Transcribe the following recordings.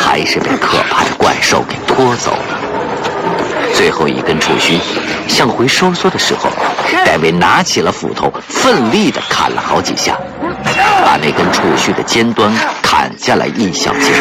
还是被可怕的怪兽给拖走了。最后一根触须向回收缩的时候，戴维拿起了斧头，奋力地砍了好几下，把那根触须的尖端砍下来一小截。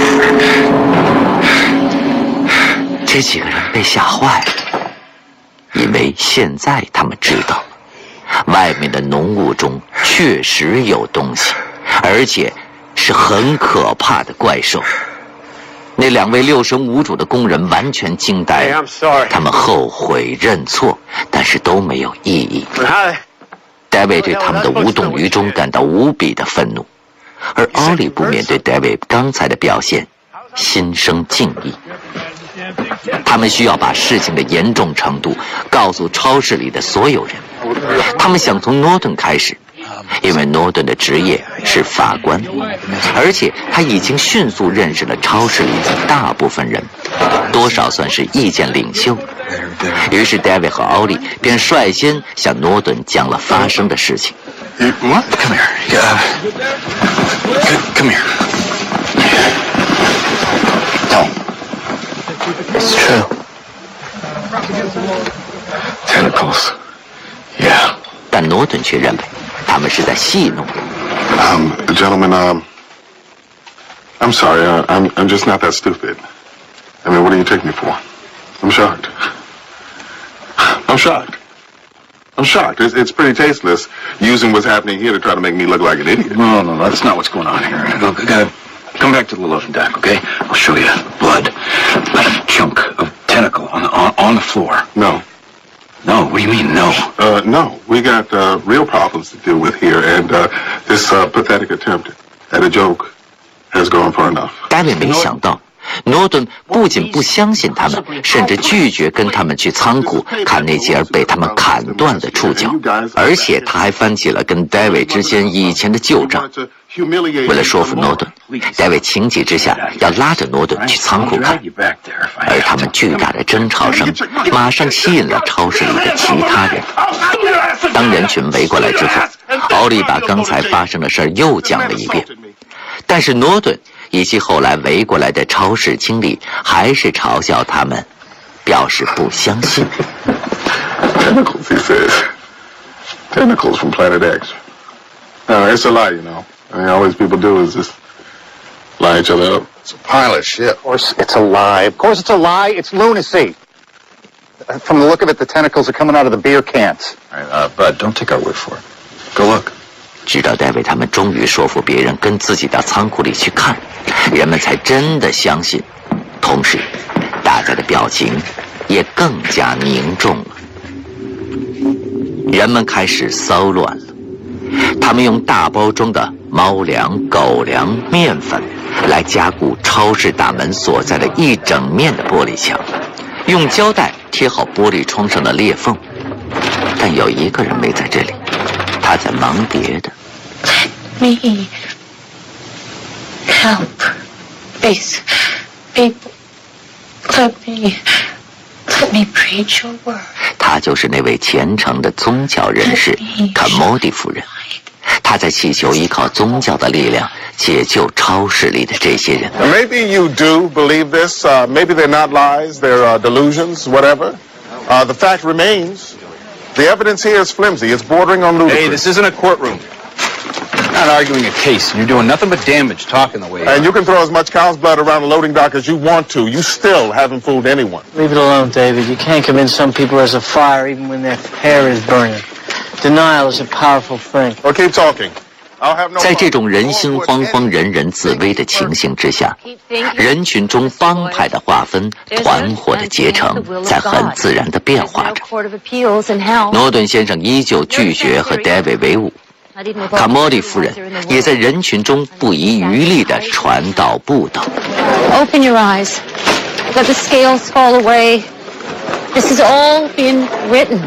这几个人被吓坏了，因为现在他们知道，外面的浓雾中确实有东西，而且是很可怕的怪兽。那两位六神无主的工人完全惊呆了，他们后悔认错，但是都没有意义。戴维对他们的无动于衷感到无比的愤怒，而奥利布面对戴维刚才的表现心生敬意。他们需要把事情的严重程度告诉超市里的所有人。他们想从诺顿开始，因为诺顿的职业是法官，而且他已经迅速认识了超市里的大部分人，多少算是意见领袖。于是戴维和奥利便率先向诺顿讲了发生的事情。 What? Come here. Come here. No. It's true. Tentacles. Yeah. 但诺顿却认为他们是在戏弄。 Gentlemen, I'm sorry. I'm just not that stupid. I mean, what do you take me for? I'm shocked. I'm shocked. I'm shocked. It's pretty tasteless using what's happening here to try to make me look like an idiot. No, that's not what's going on here. Come back to the loading dock, okay? I'll show you blood. A chunk of tentacle on the floor. No. No, what do you mean, no? No. We got real problems to deal with here, and this pathetic attempt at a joke has gone far enough. 戴维没想到，诺顿不仅不相信他们，甚至拒绝跟他们去仓库看那截被他们砍断的触角，而且他还翻起了跟戴维之间以前的旧账。为了说服诺顿，戴维情急之下要拉着诺顿去仓库看，而他们巨大的争吵声马上吸引了超市里的其他人。当人群围过来之后，奥利把刚才发生的事又讲了一遍，但是诺顿以及后来围过来的超市经理还是嘲笑他们，表示不相信。 Tentacles, he says. Tentacles from Planet X. It's a lie, you know. I mean, all these people do is just lie each other up. It's a pile of shit. Of course it's a lie. Of course it's a lie. It's lunacy. From the look of it, the tentacles are coming out of the beer cans. All right, Bud, don't take our word for it. Go look. 直到戴维他们终于说服别人跟自己到仓库里去看，人们才真的相信。同时，大家的表情也更加凝重了。人们开始骚乱了，他们用大包装的猫粮、狗粮、面粉来加固超市大门所在的一整面的玻璃墙，用胶带贴好玻璃窗上的裂缝。但有一个人没在这里，他在忙别的。 Me help these people. Let me preach your word. 她就是那位虔诚的宗教人士卡莫蒂夫人，她在祈求依靠宗教的力量解救超市里的这些人。 Maybe you do believe this. Maybe they're not lies. They're delusions. Whatever. The fact remains, the evidence here is flimsy. It's bordering on ludicrous. Hey, this isn't a courtroom. You're not arguing a case. You're doing nothing but damage talking the way you are. And you can throw as much cow's blood around the loading dock as you want to. You still haven't fooled anyone. Leave it alone, David. You can't convince some people there's a fire even when their hair is burning. Denial is a powerful thing. Well, keep talking. 在这种人心惶惶、人人自危的情形之下，人群中帮派的划分、团伙的结成在很自然地变化着。诺顿先生依旧拒绝和戴维为伍，卡莫蒂夫人也在人群中不遗余力地传道布道。 Open your eyes. Let the scales fall away. This has all been written.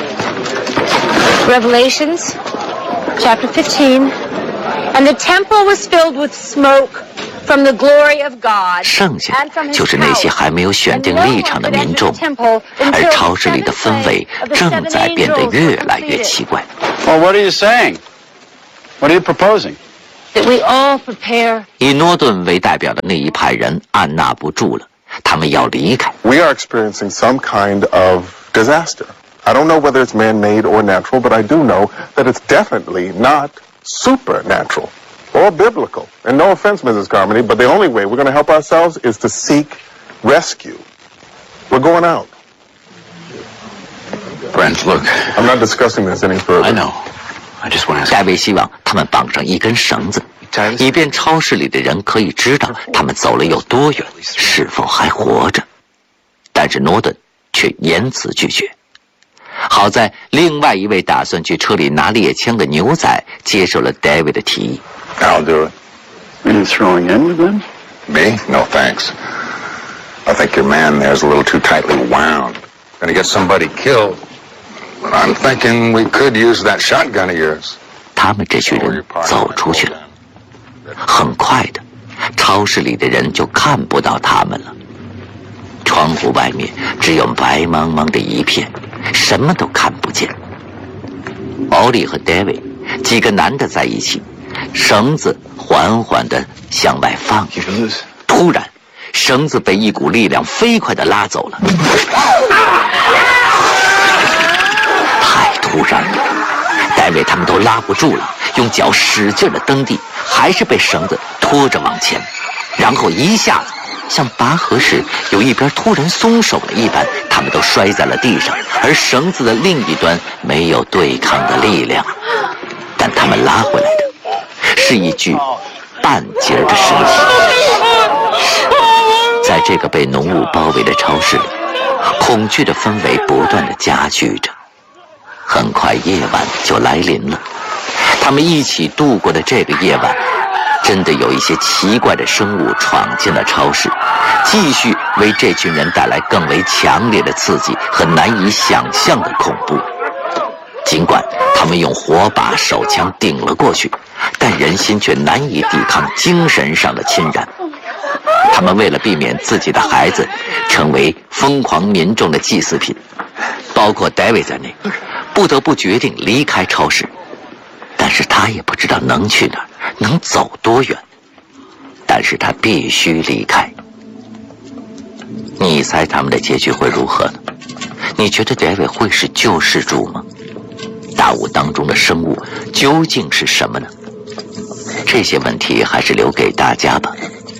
Revelations, chapter 15. And the temple was filled with smoke from the glory of God. 剩下就是那些还没有选定立场的民众，而超市里的氛围正在变得越来越奇怪。 Well, what are you saying? What are you proposing? that we all prepare. 以诺顿为代表的那一派人按捺不住了，他们要离开。 We are experiencing some kind of disaster. I don't know whether it's man-made or natural, but I do know that it's definitely not supernatural or biblical. And no offense, Mrs. Carmody, but the only way we're going to help ourselves is to seek rescue. We're going out. Friends, look. I'm not discussing this any further. I know. I just want to ask. 戴维希望他们绑上一根绳子，以便超市里的人可以知道他们走了有多远，是否还活着。但是诺顿却严词拒绝。好在另外一位打算去车里拿猎枪的牛仔接受了 David 的提议。 I'll do it. Are you throwing in with them? Me? No, thanks. I think your man there's a little too tightly wound. Gonna get somebody killed. But I'm thinking we could use that shotgun of yours. 他们这群人走出去了，很快的，超市里的人就看不到他们了。窗户外面只有白茫茫的一片，什么都看不见。奥利和 David 几个男的在一起，绳子缓缓地向外放。突然，绳子被一股力量飞快地拉走了。太突然了，戴维他们都拉不住了，用脚使劲地蹬地，还是被绳子拖着往前，然后一下子像拔河时有一边突然松手了一般，他们都摔在了地上，而绳子的另一端没有对抗的力量，但他们拉回来的是一具半截的身体。在这个被浓雾包围的超市里，恐惧的氛围不断地加剧着。很快夜晚就来临了，他们一起度过的这个夜晚，真的有一些奇怪的生物闯进了超市，继续为这群人带来更为强烈的刺激和难以想象的恐怖。尽管他们用火把、手枪顶了过去，但人心却难以抵抗精神上的侵染。他们为了避免自己的孩子成为疯狂民众的祭祀品，包括 David 在内，不得不决定离开超市。但是他也不知道能去哪儿，能走多远，但是他必须离开。你猜他们的结局会如何呢？你觉得 David 会是救世主吗？大雾当中的生物究竟是什么呢？这些问题还是留给大家吧。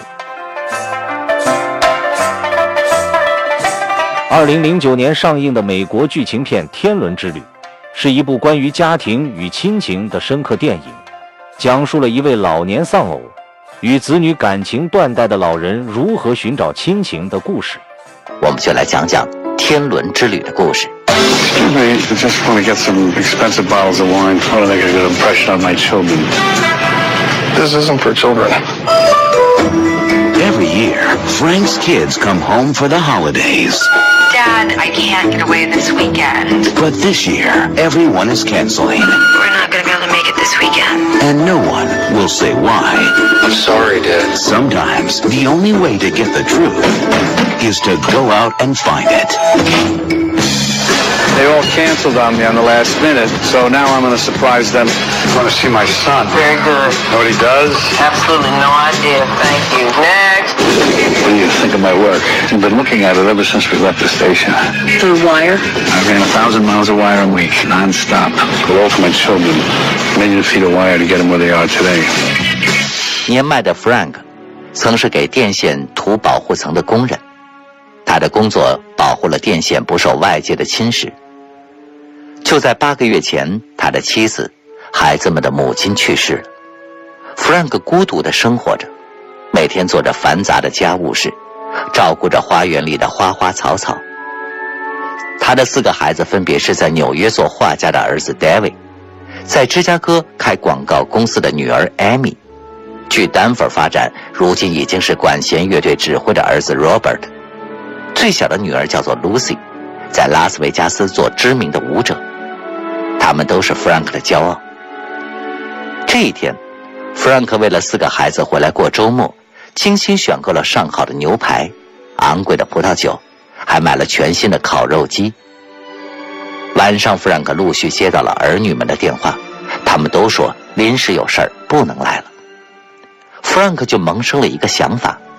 2009年上映的美国剧情片《天伦之旅》是一部关于家庭与亲情的深刻电影，讲述了一位老年丧偶与子女感情断代的老人如何寻找亲情的故事。 我们就来讲讲天伦之旅的故事。 Excuse me, I just want to get some expensive bottles of wine. I want to make a good impression on my children. This isn't for children. Every year, Frank's kids come home for the holidays. Dad, I can't get away this weekend. But this year, everyone is canceling. We're not going to be able to make it this weekend. And no one will say why. I'm sorry, Dad. Sometimes, the only way to get the truth is to go out and find it. They all canceled on me on the last minute, so now I'm going to surprise them. I want to see my son. Very good. Know what he does? Absolutely no idea. Thank you. Next. What do you think of my work? I've been looking at it ever since we left the station. The wire? I ran 1,000 miles of wire a week, non-stop. For all for my children. Million feet of wire to get them where they are today. 年迈的 Frank 曾是给电线涂保护层的工人，他的工作保护了电线不受外界的侵蚀。就在8个月前，他的妻子、孩子们的母亲去世了。Frank 孤独地生活着，每天做着繁杂的家务事，照顾着花园里的花花草草。他的4个孩子分别是在纽约做画家的儿子 David， 在芝加哥开广告公司的女儿 Amy， 去丹佛发展，如今已经是管弦乐队指挥的儿子 Robert， 最小的女儿叫做 Lucy， 在拉斯维加斯做知名的舞者。他们都是 Frank 的骄傲。这一天 Frank 为了4个孩子回来过周末，精心选购了上好的牛排、昂贵的葡萄酒，还买了全新的烤肉机。晚上 Frank 陆续接到了儿女们的电话，他们都说临时有事儿不能来了。 Frank 就萌生了一个想法，